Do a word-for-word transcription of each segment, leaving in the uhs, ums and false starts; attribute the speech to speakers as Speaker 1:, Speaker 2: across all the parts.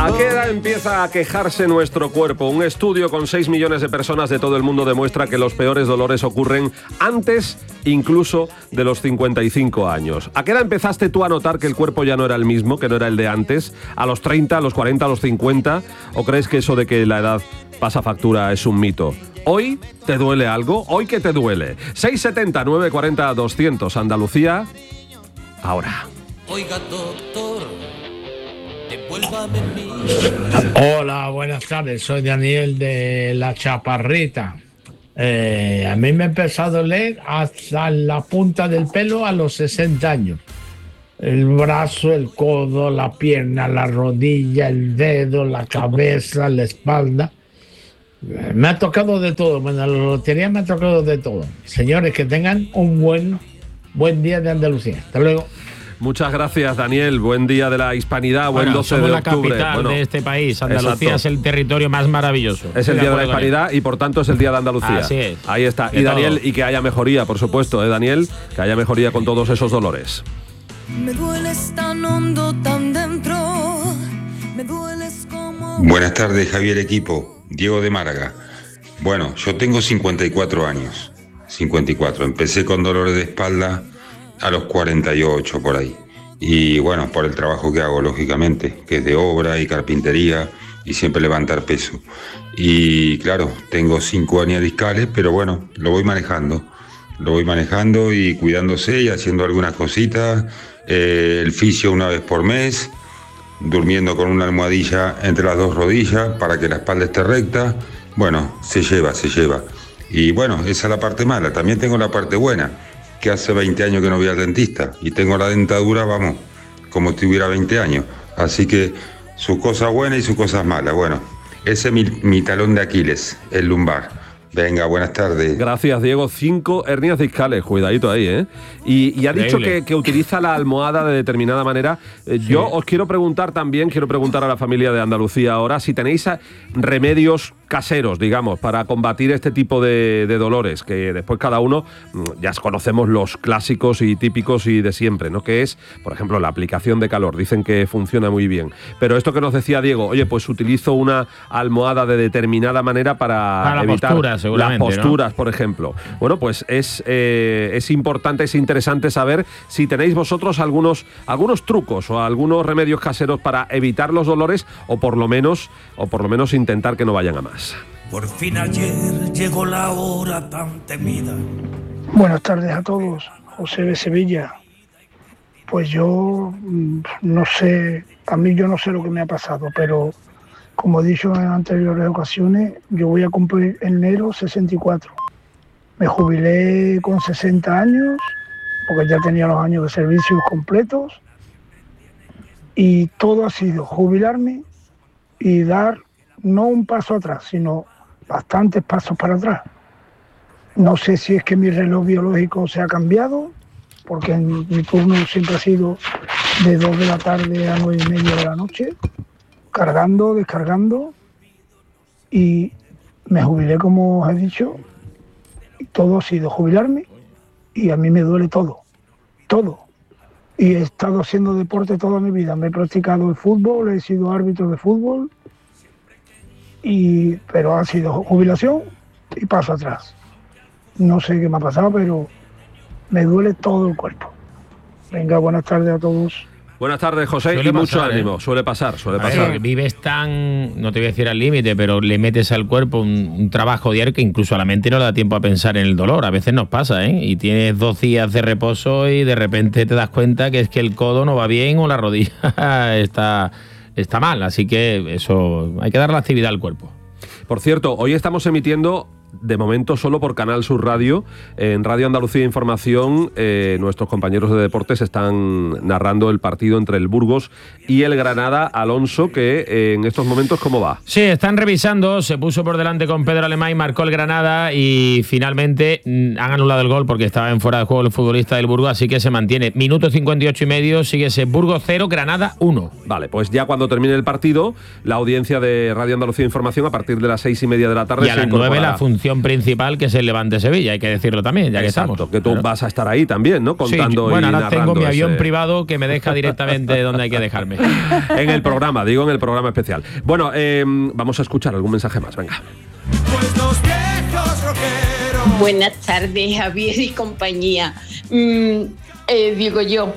Speaker 1: ¿A qué edad empieza a quejarse nuestro cuerpo? Un estudio con seis millones de personas de todo el mundo demuestra que los peores dolores ocurren antes incluso de los cincuenta y cinco años. ¿A qué edad empezaste tú a notar que el cuerpo ya no era el mismo, que no era el de antes? ¿A los treinta, a los cuarenta, a los cincuenta? ¿O crees que eso de que la edad pasa factura es un mito? ¿Hoy te duele algo? ¿Hoy qué te duele? seis setenta, nueve cuarenta, doscientos, Andalucía, ahora.
Speaker 2: Oiga, doctor, devuélvame mi...
Speaker 3: Hola, buenas tardes. Soy Daniel de La Chaparrita. Eh, a mí me empezó a doler hasta la punta del pelo a los sesenta años. El brazo, el codo, la pierna, la rodilla, el dedo, la cabeza, la espalda. Me ha tocado de todo. Bueno, la lotería me ha tocado de todo. Señores, que tengan un buen, buen día de Andalucía. Hasta luego.
Speaker 1: Muchas gracias, Daniel. Buen día de la hispanidad, buen
Speaker 4: bueno,
Speaker 1: doce
Speaker 4: somos
Speaker 1: de
Speaker 4: la
Speaker 1: octubre.
Speaker 4: capital
Speaker 1: bueno,
Speaker 4: de este país. Andalucía
Speaker 1: exacto.
Speaker 4: Es el territorio más maravilloso.
Speaker 1: Es el
Speaker 4: Estoy
Speaker 1: día de la
Speaker 4: acuerdo con él.
Speaker 1: hispanidad y por tanto es el día de Andalucía.
Speaker 4: Así es.
Speaker 1: Ahí está.
Speaker 4: De
Speaker 1: Y Daniel,
Speaker 4: todo.
Speaker 1: y que haya mejoría, por supuesto, ¿eh, Daniel? Que haya mejoría con todos esos dolores.
Speaker 2: Me dueles tan hondo, tan dentro. Me dueles como...
Speaker 5: Buenas tardes, Javier equipo. Diego de Málaga. Bueno, yo tengo cincuenta y cuatro años. cincuenta y cuatro. Empecé con dolores de espalda a los cuarenta y ocho por ahí. Y bueno, por el trabajo que hago, lógicamente, que es de obra y carpintería y siempre levantar peso. Y claro, tengo cinco hernias discales, pero bueno, lo voy manejando. Lo voy manejando y cuidándose y haciendo algunas cositas. Eh, el fisio una vez por mes, durmiendo con una almohadilla entre las dos rodillas para que la espalda esté recta. Bueno, se lleva, se lleva. Y bueno, esa es la parte mala. También tengo la parte buena, que hace veinte años que no voy al dentista y tengo la dentadura, vamos, como si tuviera veinte años. Así que sus cosas buenas y sus cosas malas. Bueno, ese es mi, mi talón de Aquiles, el lumbar. Venga, buenas tardes.
Speaker 1: Gracias, Diego. Cinco hernias discales, cuidadito ahí, ¿eh? Y, y ha dicho que, que utiliza la almohada de determinada manera. Eh, sí. Yo os quiero preguntar también, quiero preguntar a la familia de Andalucía ahora, si tenéis remedios caseros, digamos, para combatir este tipo de, de dolores, que después cada uno, ya conocemos los clásicos y típicos y de siempre, ¿no? Que es, por ejemplo, la aplicación de calor. Dicen que funciona muy bien. Pero esto que nos decía Diego, oye, pues utilizo una almohada de determinada manera para,
Speaker 4: para
Speaker 1: evitar...
Speaker 4: Posturas,
Speaker 1: las posturas,
Speaker 4: ¿no?
Speaker 1: Por ejemplo. Bueno, pues es, eh, es importante, es interesante saber si tenéis vosotros algunos, algunos trucos o algunos remedios caseros para evitar los dolores o por lo menos, o por lo menos intentar que no vayan a más.
Speaker 2: Por fin ayer llegó la hora tan temida.
Speaker 6: Buenas tardes a todos. José de Sevilla. Pues yo no sé, a mí yo no sé lo que me ha pasado, pero como he dicho en anteriores ocasiones, yo voy a cumplir en enero sesenta y cuatro. Me jubilé con sesenta años, porque ya tenía los años de servicios completos, y todo ha sido jubilarme y dar no un paso atrás, sino bastantes pasos para atrás. No sé si es que mi reloj biológico se ha cambiado, porque en mi turno siempre ha sido de dos de la tarde a nueve y media de la noche, cargando, descargando, y me jubilé, como os he dicho, y todo ha sido jubilarme, y a mí me duele todo, todo. Y he estado haciendo deporte toda mi vida, me he practicado el fútbol, he sido árbitro de fútbol, y, pero ha sido jubilación y paso atrás. No sé qué me ha pasado, pero me duele todo el cuerpo. Venga, buenas tardes a todos.
Speaker 1: Buenas tardes, José, suele y mucho pasar, ánimo. ¿eh? Suele pasar, suele
Speaker 4: a
Speaker 1: pasar.
Speaker 4: Ver, vives tan, no te voy a decir al límite, pero le metes al cuerpo un, un trabajo diario que incluso a la mente no le da tiempo a pensar en el dolor. A veces nos pasa, ¿eh? Y tienes dos días de reposo y de repente te das cuenta que es que el codo no va bien o la rodilla está, está mal. Así que eso, hay que dar la actividad al cuerpo.
Speaker 1: Por cierto, hoy estamos emitiendo de momento solo por Canal Sur Radio. En Radio Andalucía Información, eh, nuestros compañeros de deportes están narrando el partido entre el Burgos y el Granada. Alonso, que eh, en estos momentos, ¿cómo va?
Speaker 4: Sí, están revisando, se puso por delante con Pedro Alemán y marcó el Granada y finalmente mm, han anulado el gol porque estaba en fuera de juego el futbolista del Burgos, así que se mantiene. Minuto cincuenta y ocho y medio, sigue ese Burgos cero, Granada uno.
Speaker 1: Vale, pues ya cuando termine el partido, la audiencia de Radio Andalucía Información a partir de las seis y media de la tarde
Speaker 4: y a las nueve la función función principal, que es el Levante Sevilla, hay que decirlo también, ya
Speaker 1: Exacto,
Speaker 4: que estamos.
Speaker 1: que tú
Speaker 4: claro.
Speaker 1: vas a estar ahí también, ¿no? Contando
Speaker 4: sí, bueno,
Speaker 1: y
Speaker 4: ahora
Speaker 1: narrando
Speaker 4: tengo mi avión
Speaker 1: ese...
Speaker 4: privado que me deja directamente donde hay que dejarme.
Speaker 1: En el programa, digo en el programa especial. Bueno, eh, vamos a escuchar algún mensaje más, venga.
Speaker 7: Pues los viejos rockeros.
Speaker 8: Buenas tardes, Javier y compañía. Mm, eh, digo yo,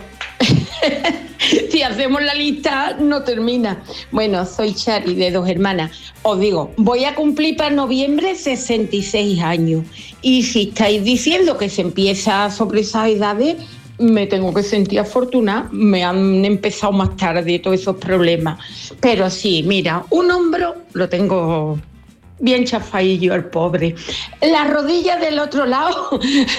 Speaker 8: si hacemos la lista no termina. Bueno, soy Chari de Dos Hermanas. Os digo, voy a cumplir para noviembre sesenta y seis años. Y si estáis diciendo que se empieza sobre esas edades, me tengo que sentir afortunada. Me han empezado más tarde todos esos problemas. Pero sí, mira, un hombro lo tengo bien chafadillo, el pobre. La rodilla del otro lado,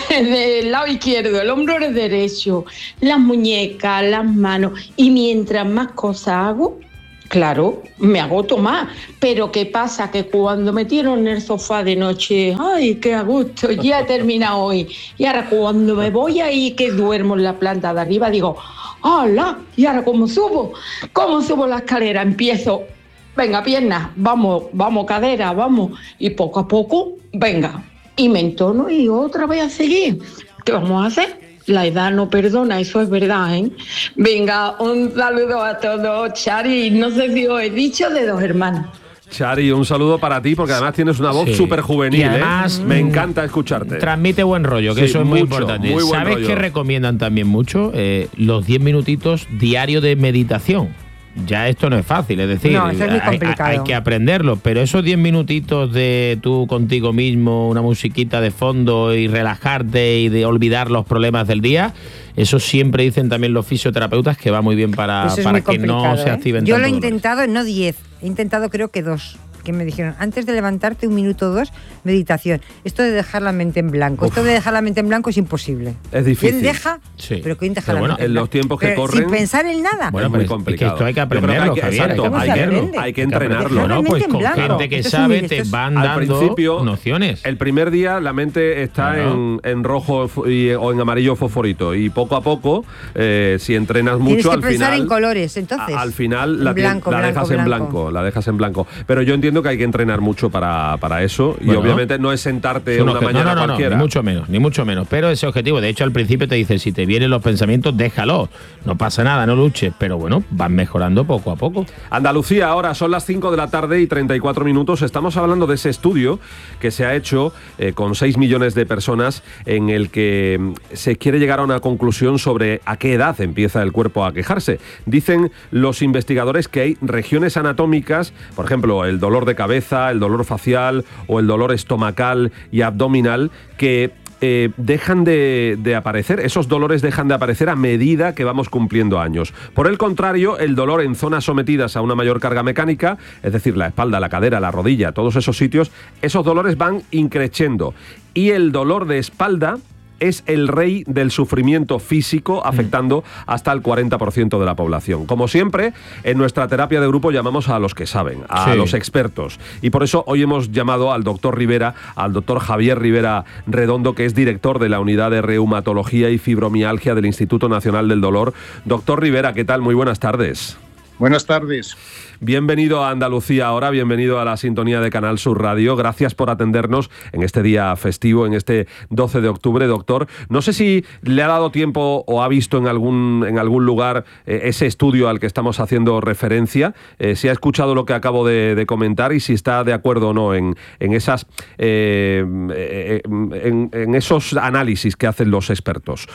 Speaker 8: del lado izquierdo, el hombro es derecho, las muñecas, las manos. Y mientras más cosas hago, claro, me agoto más. Pero ¿qué pasa? Que cuando me tiro en el sofá de noche, ¡ay, qué a gusto! Ya he terminado hoy. Y ahora cuando me voy ahí, que duermo en la planta de arriba, digo, ¡hola! ¿Y ahora cómo subo? ¿Cómo subo la escalera? Empiezo... Venga, piernas, vamos, vamos, cadera, vamos. Y poco a poco, venga. Y me entono y otra vez a seguir. ¿Qué vamos a hacer? La edad no perdona, eso es verdad, ¿eh? Venga, un saludo a todos, Chari. No sé si os he dicho, de Dos Hermanas.
Speaker 1: Chari, un saludo para ti, porque además tienes una voz
Speaker 4: sí.
Speaker 1: súper juvenil.
Speaker 4: Y además,
Speaker 1: ¿eh? Me encanta escucharte.
Speaker 4: Transmite buen rollo, que sí, eso es muy
Speaker 1: mucho,
Speaker 4: importante.
Speaker 1: Muy buen
Speaker 4: ¿Sabes
Speaker 1: rollo.
Speaker 4: qué recomiendan también mucho? Eh, los diez minutitos diario de meditación. Ya esto no es fácil, es decir,
Speaker 9: no, eso es muy
Speaker 4: hay,
Speaker 9: complicado.
Speaker 4: hay que aprenderlo, pero esos diez minutitos de tú contigo mismo, una musiquita de fondo y relajarte y de olvidar los problemas del día, eso siempre dicen también los fisioterapeutas que va muy bien para, para que no se activen
Speaker 9: ¿eh? Yo
Speaker 4: tanto
Speaker 9: lo he
Speaker 4: dolores.
Speaker 9: intentado, no diez, he intentado creo que dos. Que me dijeron, antes de levantarte un minuto o dos, meditación. Esto de dejar la mente en blanco. Uf. Esto de dejar la mente en blanco es imposible.
Speaker 1: Es difícil.
Speaker 9: ¿Quién deja?
Speaker 4: Sí.
Speaker 9: Pero ¿quién deja
Speaker 1: pero
Speaker 9: la
Speaker 1: bueno,
Speaker 9: mente
Speaker 1: en los tiempos que
Speaker 9: pero
Speaker 1: corren...
Speaker 9: sin pensar en nada.
Speaker 4: Bueno,
Speaker 1: es muy complicado.
Speaker 4: Es que esto hay que aprenderlo,
Speaker 1: hay que,
Speaker 4: Javier.
Speaker 1: exacto,
Speaker 4: hay,
Speaker 1: hay,
Speaker 4: que,
Speaker 1: que, hay que entrenarlo.
Speaker 4: Bueno, pues con
Speaker 9: blanco.
Speaker 4: gente que
Speaker 9: esto
Speaker 4: sabe
Speaker 9: es,
Speaker 4: te
Speaker 9: es,
Speaker 4: van
Speaker 1: al
Speaker 4: dando
Speaker 1: principio,
Speaker 4: nociones.
Speaker 1: El primer día la mente está
Speaker 4: bueno.
Speaker 1: en, en rojo y, o en amarillo fosforito y poco a poco, eh, si entrenas mucho,
Speaker 9: Tienes que
Speaker 1: al
Speaker 9: pensar
Speaker 1: final...
Speaker 9: en colores, entonces.
Speaker 1: A, al final la,
Speaker 9: blanco,
Speaker 1: la
Speaker 9: blanco,
Speaker 1: dejas
Speaker 9: blanco.
Speaker 1: en blanco, la dejas en blanco. Pero yo entiendo que hay que entrenar mucho para, para eso y
Speaker 4: bueno,
Speaker 1: obviamente no es sentarte
Speaker 4: una
Speaker 1: mañana
Speaker 4: no, no, no,
Speaker 1: cualquiera.
Speaker 4: No, ni mucho menos, ni mucho menos. Pero ese objetivo, de hecho, al principio te dice, si te vienen los pensamientos, déjalo. No pasa nada, no luches. Pero bueno, van mejorando poco a poco.
Speaker 1: Andalucía, ahora son las cinco de la tarde y treinta y cuatro minutos. Estamos hablando de ese estudio que se ha hecho eh, con seis millones de personas en el que se quiere llegar a una conclusión sobre a qué edad empieza el cuerpo a quejarse. Dicen los investigadores que hay regiones anatómicas, por ejemplo, el dolor de cabeza, el dolor facial o el dolor estomacal y abdominal, que eh, dejan de, de aparecer, esos dolores dejan de aparecer a medida que vamos cumpliendo años. Por el contrario, el dolor en zonas sometidas a una mayor carga mecánica, es decir, la espalda, la cadera, la rodilla, todos esos sitios, esos dolores van increciendo. Y el dolor de espalda es el rey del sufrimiento físico, afectando hasta el cuarenta por ciento de la población. Como siempre, en nuestra terapia de grupo llamamos a los que saben, a sí. los expertos. Y por eso hoy hemos llamado al doctor Rivera, al doctor Javier Rivera Redondo, que es director de la Unidad de Reumatología y Fibromialgia del Instituto Nacional del Dolor. Doctor Rivera, ¿qué tal? Muy buenas tardes.
Speaker 10: Buenas tardes.
Speaker 1: Bienvenido a Andalucía ahora, bienvenido a la sintonía de Canal Sur Radio. Gracias por atendernos en este día festivo, en este doce de octubre, doctor. No sé si le ha dado tiempo o ha visto en algún, en algún lugar eh, ese estudio al que estamos haciendo referencia, eh, si ha escuchado lo que acabo de, de comentar y si está de acuerdo o no en, en, esas, eh, eh, en, en esos análisis que hacen los expertos.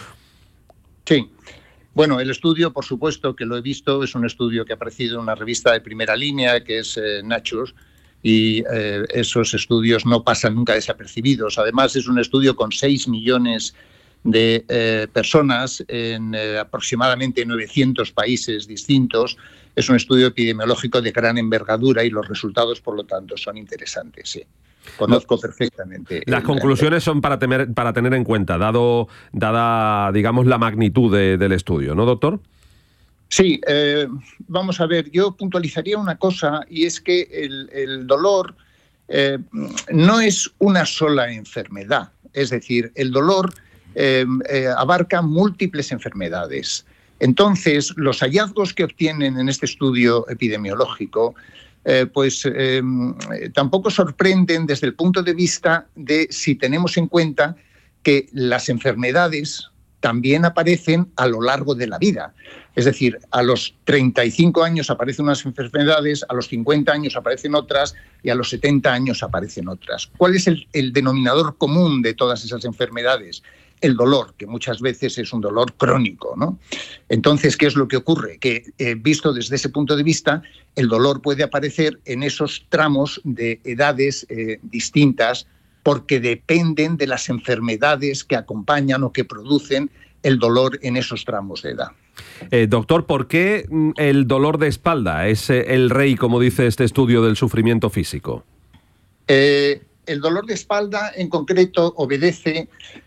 Speaker 10: Sí. Bueno, el estudio, por supuesto, que lo he visto, es un estudio que ha aparecido en una revista de primera línea, que es eh, Nature, y eh, esos estudios no pasan nunca desapercibidos. Además, es un estudio con seis millones de eh, personas en eh, aproximadamente novecientos países distintos. Es un estudio epidemiológico de gran envergadura y los resultados, por lo tanto, son interesantes, sí. Conozco perfectamente.
Speaker 1: Las
Speaker 10: el,
Speaker 1: conclusiones son para tener, para tener en cuenta, dado, dada, digamos, la magnitud de, del estudio, ¿no, doctor?
Speaker 10: Sí, eh, vamos a ver, yo puntualizaría una cosa, y es que el, el dolor eh, no es una sola enfermedad. Es decir, el dolor eh, eh, abarca múltiples enfermedades. Entonces, los hallazgos que obtienen en este estudio epidemiológico eh, pues eh, tampoco sorprenden desde el punto de vista de si tenemos en cuenta que las enfermedades también aparecen a lo largo de la vida. Es decir, a los treinta y cinco años aparecen unas enfermedades, a los cincuenta años aparecen otras y a los setenta años aparecen otras. ¿Cuál es el, el denominador común de todas esas enfermedades? El dolor, que muchas veces es un dolor crónico, ¿no? Entonces, ¿qué es lo que ocurre? Que, eh, visto desde ese punto de vista, el dolor puede aparecer en esos tramos de edades eh, distintas, porque dependen de las enfermedades que acompañan o que producen el dolor en esos tramos de edad.
Speaker 1: Eh, doctor, ¿por qué el dolor de espalda es el rey, como dice este estudio, del sufrimiento físico?
Speaker 10: Eh, el dolor de espalda, en concreto, obedece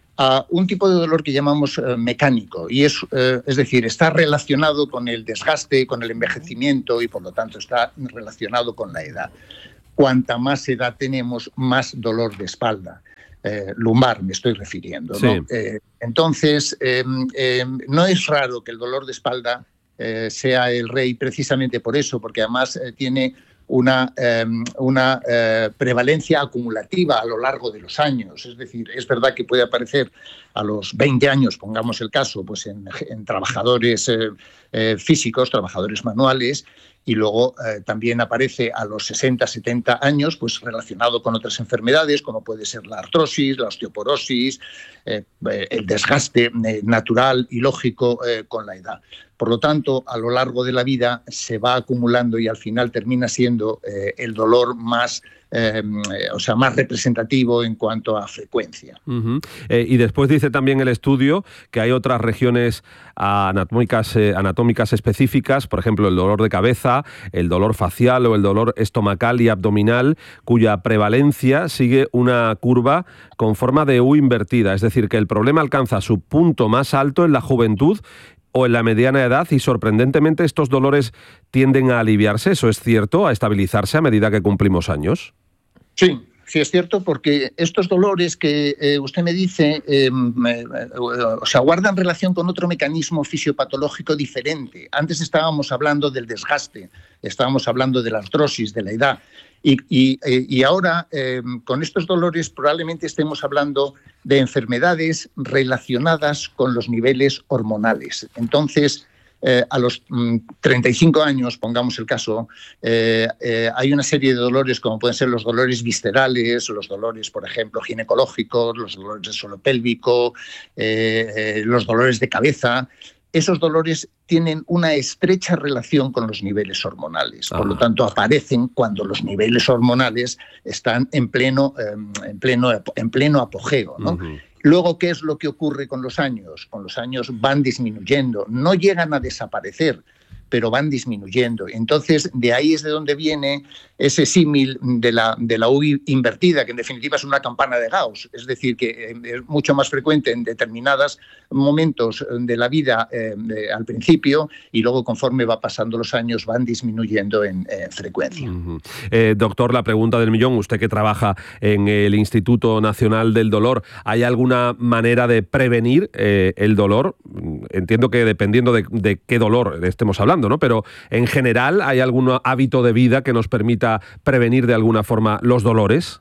Speaker 10: a un tipo de dolor que llamamos eh, mecánico, y es, eh, es decir, está relacionado con el desgaste, con el envejecimiento y, por lo tanto, está relacionado con la edad. Cuanta más edad tenemos, más dolor de espalda. Eh, lumbar me estoy refiriendo, ¿no? Sí. Eh, entonces, eh, eh, no es raro que el dolor de espalda eh, sea el rey precisamente por eso, porque además eh, tiene una, eh, una eh, prevalencia acumulativa a lo largo de los años. Es decir, es verdad que puede aparecer a los veinte años, pongamos el caso, pues en, en trabajadores eh, eh, físicos, trabajadores manuales, y luego eh, también aparece a los sesenta, setenta años, pues relacionado con otras enfermedades, como puede ser la artrosis, la osteoporosis, eh, eh, el desgaste eh, natural y lógico eh, con la edad. Por lo tanto, a lo largo de la vida se va acumulando y al final termina siendo eh, el dolor más, eh, o sea, más representativo en cuanto a frecuencia.
Speaker 1: Uh-huh. Eh, y después dice también el estudio que hay otras regiones anatómicas, eh, anatómicas específicas, por ejemplo, el dolor de cabeza, el dolor facial o el dolor estomacal y abdominal, cuya prevalencia sigue una curva con forma de U invertida. Es decir, que el problema alcanza su punto más alto en la juventud o en la mediana edad y, sorprendentemente, estos dolores tienden a aliviarse. ¿Eso es cierto? ¿A estabilizarse a medida que cumplimos años?
Speaker 10: Sí, sí es cierto, porque estos dolores que eh, usted me dice, eh, eh, o sea, guardan relación con otro mecanismo fisiopatológico diferente. Antes estábamos hablando del desgaste, estábamos hablando de la artrosis, de la edad. Y, y, y ahora, eh, con estos dolores, probablemente estemos hablando de enfermedades relacionadas con los niveles hormonales. Entonces, eh, a los mm, treinta y cinco años, pongamos el caso, eh, eh, hay una serie de dolores, como pueden ser los dolores viscerales, los dolores, por ejemplo, ginecológicos, los dolores del suelo pélvico, eh, eh, los dolores de cabeza. Esos dolores tienen una estrecha relación con los niveles hormonales. Por lo tanto, aparecen cuando los niveles hormonales están en pleno, eh, en pleno, en pleno apogeo, ¿no? Uh-huh. Luego, ¿qué es lo que ocurre con los años? Con los años van disminuyendo, no llegan a desaparecer, pero van disminuyendo. Entonces, de ahí es de donde viene ese símil de la, de la U invertida, que en definitiva es una campana de Gauss. Es decir, que es mucho más frecuente en determinados momentos de la vida eh, de, al principio, y luego, conforme va pasando los años, van disminuyendo en eh, frecuencia.
Speaker 1: Uh-huh. eh, doctor, la pregunta del millón, usted que trabaja en el Instituto Nacional del Dolor, ¿hay alguna manera de prevenir eh, el dolor? Entiendo que dependiendo de, de qué dolor estemos hablando, ¿no? Pero en general, ¿hay algún hábito de vida que nos permita prevenir de alguna forma los dolores?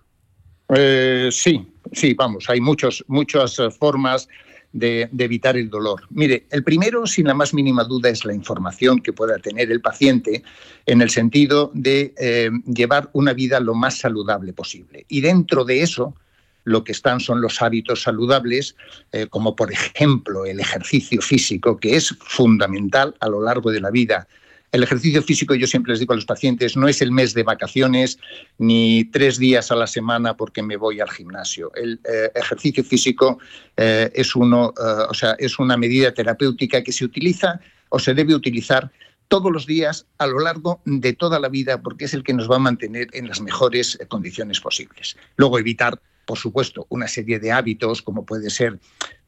Speaker 10: Eh, sí, sí, vamos, hay muchos, muchas formas de, de evitar el dolor. Mire, el primero, sin la más mínima duda, es la información que pueda tener el paciente en el sentido de eh, llevar una vida lo más saludable posible. Y dentro de eso, lo que están son los hábitos saludables, eh, como por ejemplo el ejercicio físico, que es fundamental a lo largo de la vida. El ejercicio físico, yo siempre les digo a los pacientes, no es el mes de vacaciones ni tres días a la semana porque me voy al gimnasio. El eh, ejercicio físico eh, es, uno, eh, o sea, es una medida terapéutica que se utiliza o se debe utilizar todos los días a lo largo de toda la vida, porque es el que nos va a mantener en las mejores condiciones posibles. Luego, evitar, por supuesto, una serie de hábitos, como puede ser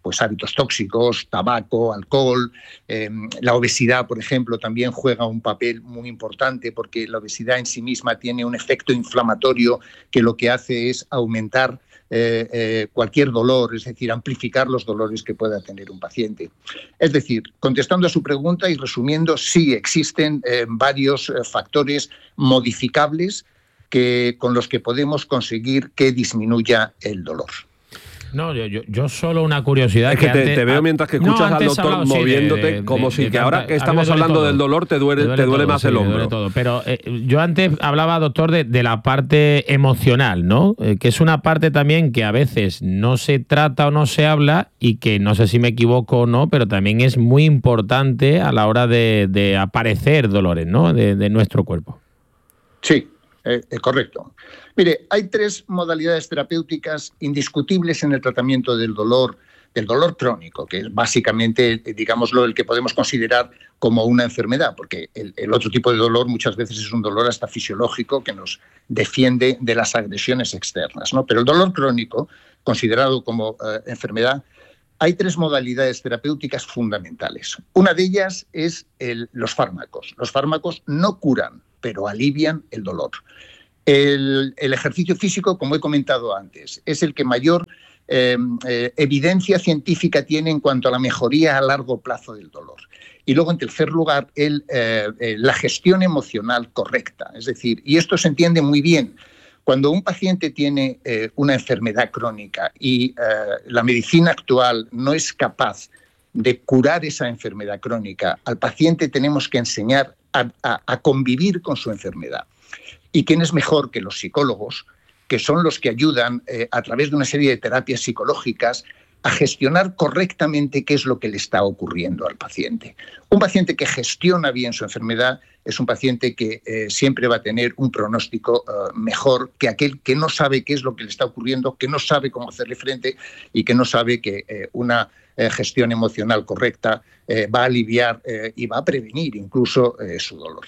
Speaker 10: pues hábitos tóxicos, tabaco, alcohol. Eh, la obesidad, por ejemplo, también juega un papel muy importante porque la obesidad en sí misma tiene un efecto inflamatorio que lo que hace es aumentar eh, eh, cualquier dolor, es decir, amplificar los dolores que pueda tener un paciente. Es decir, contestando a su pregunta y resumiendo, sí existen eh, varios eh, factores modificables que, con los que podemos conseguir que disminuya el dolor.
Speaker 4: No, yo, yo, yo solo una curiosidad.
Speaker 1: Es que, que te,
Speaker 4: antes,
Speaker 1: te veo mientras que escuchas no, al doctor hablado, moviéndote, sí, de, de, como de, si de, que ahora que estamos hablando todo. del dolor te duele, duele, te duele todo, más sí, el hombro.
Speaker 4: Todo. Pero eh, yo antes hablaba, doctor, de, de la parte emocional, ¿no? Eh, que es una parte también que a veces no se trata o no se habla y que no sé si me equivoco o no, pero también es muy importante a la hora de, de aparecer dolores, ¿no? De, de nuestro cuerpo.
Speaker 10: Sí. Eh, eh, correcto. Mire, hay tres modalidades terapéuticas indiscutibles en el tratamiento del dolor, del dolor crónico, que es básicamente, digámoslo, el que podemos considerar como una enfermedad, porque el, el otro tipo de dolor muchas veces es un dolor hasta fisiológico que nos defiende de las agresiones externas, ¿no? Pero el dolor crónico, considerado como eh, enfermedad, hay tres modalidades terapéuticas fundamentales. Una de ellas es el, los fármacos. Los fármacos no curan, pero alivian el dolor. El, el ejercicio físico, como he comentado antes, es el que mayor eh, eh, evidencia científica tiene en cuanto a la mejoría a largo plazo del dolor. Y luego, en tercer lugar, el, eh, eh, la gestión emocional correcta. Es decir, y esto se entiende muy bien, cuando un paciente tiene eh, una enfermedad crónica y eh, la medicina actual no es capaz de curar esa enfermedad crónica, al paciente tenemos que enseñar a, a, a convivir con su enfermedad. ¿Y quién es mejor que los psicólogos, que son los que ayudan eh, a través de una serie de terapias psicológicas a gestionar correctamente qué es lo que le está ocurriendo al paciente? Un paciente que gestiona bien su enfermedad es un paciente que eh, siempre va a tener un pronóstico uh, mejor que aquel que no sabe qué es lo que le está ocurriendo, que no sabe cómo hacerle frente y que no sabe que eh, una eh, gestión emocional correcta eh, va a aliviar eh, y va a prevenir incluso eh, su dolor.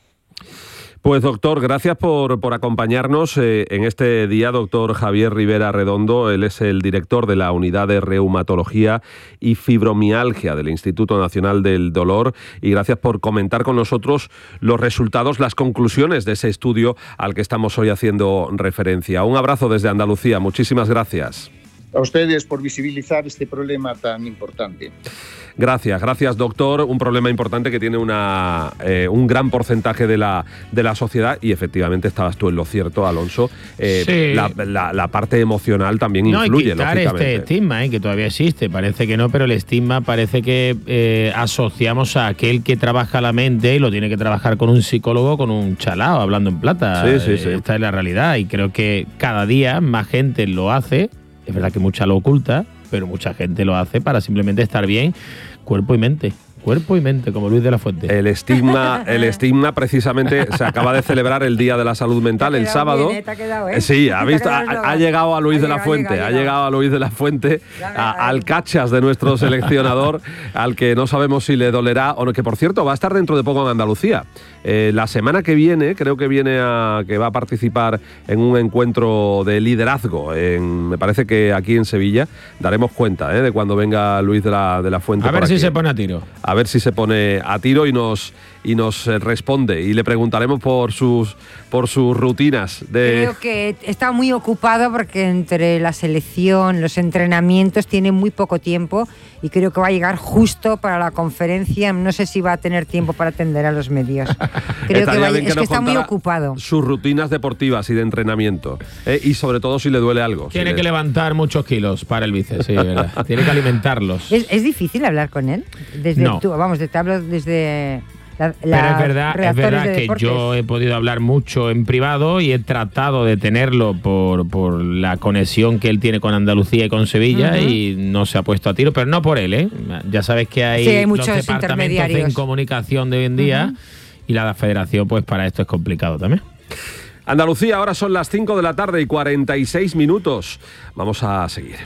Speaker 1: Pues doctor, gracias por, por acompañarnos eh, en este día, doctor Javier Rivera Redondo. Él es el director de la Unidad de Reumatología y Fibromialgia del Instituto Nacional del Dolor, y gracias por comentar con nosotros los resultados, las conclusiones de ese estudio al que estamos hoy haciendo referencia. Un abrazo desde Andalucía, muchísimas gracias.
Speaker 10: A ustedes por visibilizar este problema tan importante.
Speaker 1: Gracias, gracias doctor. Un problema importante que tiene una, eh, un gran porcentaje de la, de la sociedad, y efectivamente estabas tú en lo cierto, Alonso. Eh,
Speaker 4: sí.
Speaker 1: la, la, la parte emocional también no, influye,
Speaker 4: quitar
Speaker 1: lógicamente.
Speaker 4: Este estigma, eh, que todavía existe, parece que no, pero el estigma parece que eh, asociamos a aquel que trabaja la mente y lo tiene que trabajar con un psicólogo, con un chalao, hablando en plata.
Speaker 1: Sí, sí, sí.
Speaker 4: Esta es la realidad, y creo que cada día más gente lo hace. Es verdad que mucha lo oculta, pero mucha gente lo hace para simplemente estar bien, cuerpo y mente. Cuerpo y mente, como Luis de la Fuente.
Speaker 1: El estigma, el estigma precisamente se acaba de celebrar el Día de la Salud Mental el sábado.
Speaker 9: Bien, ¿eh? ¿Te ha quedado, eh?
Speaker 1: Sí, ha, visto, ha, ha llegado a Luis ha de llegado, la Fuente, ha llegado, ha llegado a Luis de la Fuente, a, al cachas de nuestro seleccionador, al que no sabemos si le dolerá o no, que por cierto va a estar dentro de poco en Andalucía. Eh, la semana que viene, creo que viene a que va a participar en un encuentro de liderazgo, en, me parece que aquí en Sevilla. Daremos cuenta eh, de cuando venga Luis de la, de la Fuente.
Speaker 4: A ver
Speaker 1: por
Speaker 4: si
Speaker 1: aquí.
Speaker 4: se pone a tiro.
Speaker 1: A ver si se pone a tiro y nos y nos responde, y le preguntaremos por sus por sus rutinas de...
Speaker 9: Creo que está muy ocupado porque entre la selección, los entrenamientos, tiene muy poco tiempo, y creo que va a llegar justo para la conferencia. No sé si va a tener tiempo para atender a los medios. Creo que, va, que es que está muy ocupado.
Speaker 1: Sus rutinas deportivas y de entrenamiento, ¿eh? Y sobre todo si le duele algo.
Speaker 4: Tiene
Speaker 1: si
Speaker 4: que
Speaker 1: le...
Speaker 4: levantar muchos kilos para el bíceps, sí, ¿verdad? Tiene que alimentarlos.
Speaker 9: ¿Es, es difícil hablar con él? Desde
Speaker 4: no.
Speaker 9: tú, vamos, te hablo desde... La, la
Speaker 4: Pero es verdad, es verdad de que deportes. Yo he podido hablar mucho en privado y he tratado de tenerlo por, por la conexión que él tiene con Andalucía y con Sevilla, uh-huh. y no se ha puesto a tiro, pero no por él, ¿eh? Ya sabes que hay,
Speaker 9: sí, hay muchos
Speaker 4: los departamentos en comunicación de hoy en día, uh-huh. y la federación, pues para esto es complicado también.
Speaker 1: Andalucía, ahora son las cinco de la tarde y cuarenta y seis minutos. Vamos a seguir.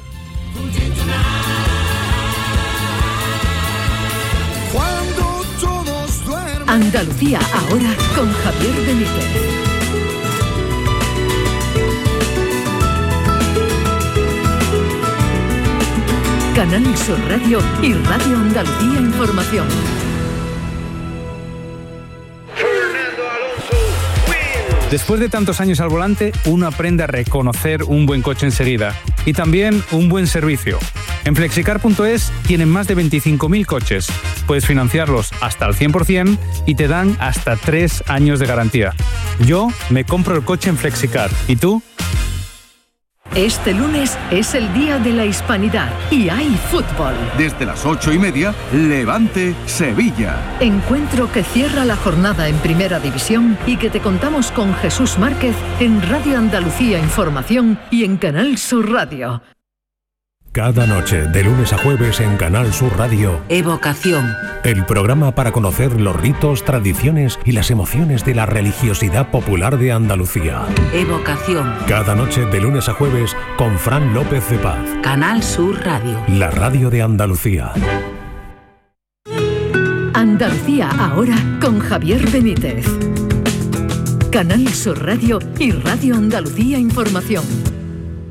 Speaker 11: Andalucía ahora con Javier Benítez. Canal Sur Radio y Radio Andalucía Información.
Speaker 12: Después de tantos años al volante, uno aprende a reconocer un buen coche enseguida y también un buen servicio. En flexicar punto es tienen más de veinticinco mil coches. Puedes financiarlos hasta al cien por ciento y te dan hasta tres años de garantía. Yo me compro el coche en Flexicar. ¿Y tú?
Speaker 11: Este lunes es el Día de la Hispanidad y hay fútbol.
Speaker 13: Desde las ocho y media, Levante Sevilla.
Speaker 11: Encuentro que cierra la jornada en Primera División y que te contamos con Jesús Márquez en Radio Andalucía Información y en Canal Sur Radio.
Speaker 14: Cada noche, de lunes a jueves en Canal Sur Radio.
Speaker 15: Evocación.
Speaker 14: El programa para conocer los ritos, tradiciones y las emociones de la religiosidad popular de Andalucía.
Speaker 15: Evocación.
Speaker 14: Cada noche, de lunes a jueves, con Fran López de Paz.
Speaker 15: Canal Sur Radio.
Speaker 14: La radio de Andalucía.
Speaker 11: Andalucía ahora con Javier Benítez. Canal Sur Radio y Radio Andalucía Información.